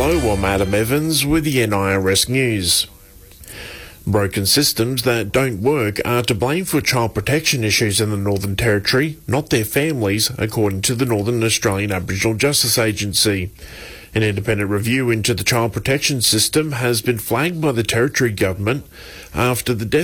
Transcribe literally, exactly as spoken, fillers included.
Hello, I'm Adam Evans with the N I R S News. Broken systems that don't work are to blame for child protection issues in the Northern Territory, not their families, according to the Northern Australian Aboriginal Justice Agency. An independent review into the child protection system has been flagged by the Territory Government after the death